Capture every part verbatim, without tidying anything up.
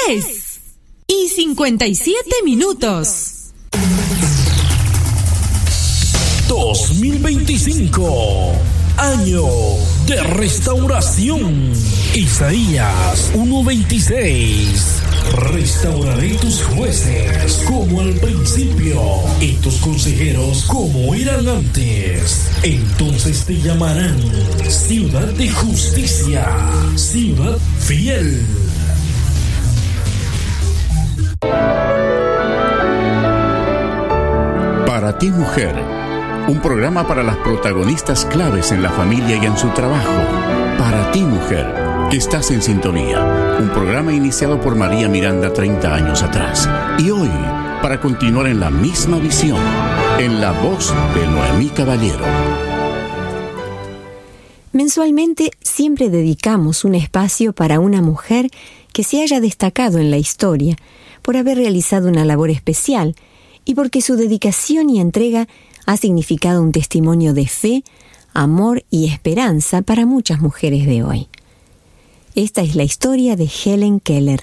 tres y cincuenta y siete minutos. dos mil veinticinco, año de restauración. Isaías uno veintiséis. Restauraré tus jueces como al principio y tus consejeros como eran antes. Entonces te llamarán ciudad de justicia, ciudad fiel. Para ti, mujer, un programa para las protagonistas claves en la familia y en su trabajo. Para ti, mujer, que estás en sintonía. Un programa iniciado por María Miranda treinta años atrás. Y hoy, para continuar en la misma visión, en la voz de Noemí Caballero. Mensualmente siempre dedicamos un espacio para una mujer que se haya destacado en la historia por haber realizado una labor especial y porque su dedicación y entrega ha significado un testimonio de fe, amor y esperanza para muchas mujeres de hoy. Esta es la historia de Helen Keller,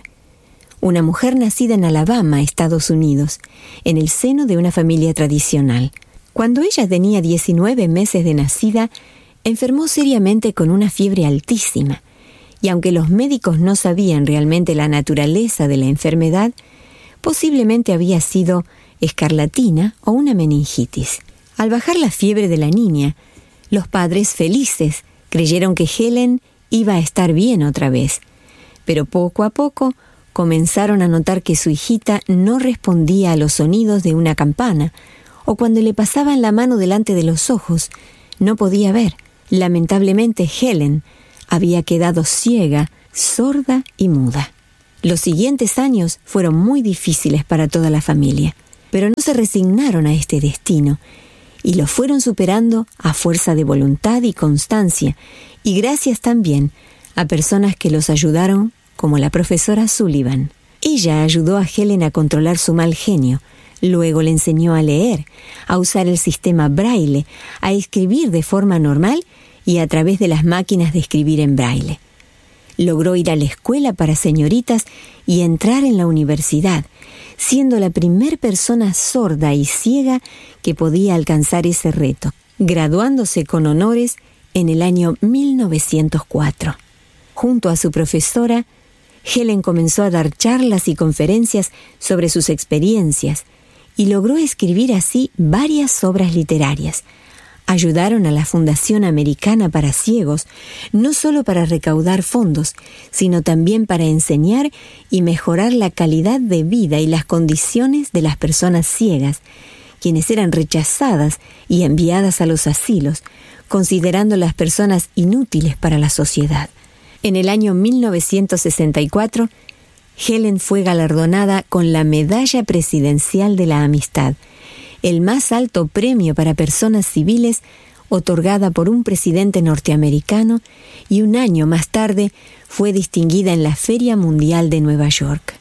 una mujer nacida en Alabama, Estados Unidos, en el seno de una familia tradicional. Cuando ella tenía diecinueve meses de nacida, enfermó seriamente con una fiebre altísima, y aunque los médicos no sabían realmente la naturaleza de la enfermedad, posiblemente había sido escarlatina o una meningitis. Al bajar la fiebre de la niña, los padres, felices, creyeron que Helen iba a estar bien otra vez, pero poco a poco comenzaron a notar que su hijita no respondía a los sonidos de una campana, o cuando le pasaban la mano delante de los ojos, no podía ver. Lamentablemente, Helen había quedado ciega, sorda y muda. Los siguientes años fueron muy difíciles para toda la familia, pero no se resignaron a este destino, y lo fueron superando a fuerza de voluntad y constancia, y gracias también a personas que los ayudaron, como la profesora Sullivan. Ella ayudó a Helen a controlar su mal genio, luego le enseñó a leer, a usar el sistema braille, a escribir de forma normal y a través de las máquinas de escribir en braille. Logró ir a la escuela para señoritas y entrar en la universidad, siendo la primer persona sorda y ciega que podía alcanzar ese reto, graduándose con honores en el año mil novecientos cuatro. Junto a su profesora, Helen comenzó a dar charlas y conferencias sobre sus experiencias y logró escribir así varias obras literarias. Ayudaron a la Fundación Americana para Ciegos, no solo para recaudar fondos, sino también para enseñar y mejorar la calidad de vida y las condiciones de las personas ciegas, quienes eran rechazadas y enviadas a los asilos, considerando las personas inútiles para la sociedad. En el año mil novecientos sesenta y cuatro, Helen fue galardonada con la Medalla Presidencial de la Amistad, el más alto premio para personas civiles otorgada por un presidente norteamericano, y un año más tarde fue distinguida en la Feria Mundial de Nueva York.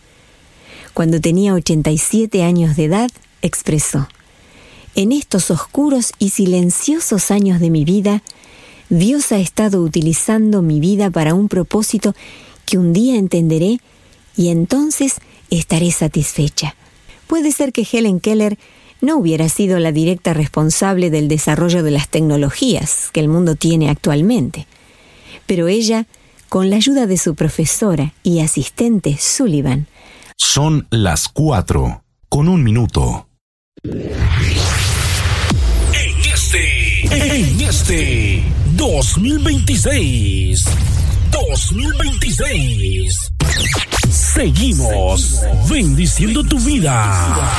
Cuando tenía ochenta y siete años de edad, expresó: «En estos oscuros y silenciosos años de mi vida, Dios ha estado utilizando mi vida para un propósito que un día entenderé y entonces estaré satisfecha». Puede ser que Helen Keller no hubiera sido la directa responsable del desarrollo de las tecnologías que el mundo tiene actualmente, pero ella, con la ayuda de su profesora y asistente Sullivan. Son las cuatro, con un minuto. En este, en este dos mil veintiséis, dos mil veintiséis, seguimos bendiciendo tu vida.